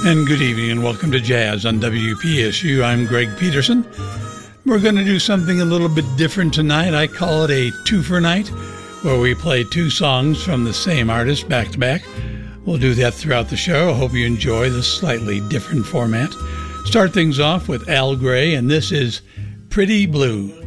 And good evening and welcome to Jazz on WPSU. I'm Greg Peterson. We're going to do something a little bit different tonight. I call it a two-for night, where we play two songs from the same artist back to back. We'll do that throughout the show. I hope you enjoy this slightly different format. Start things off with Al Gray, and this is Pretty Blue.